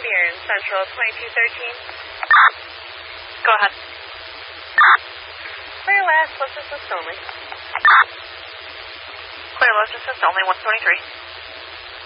Columbia and Central 2213. Go ahead. Clear last, list assist only. Clear list assist only, 123.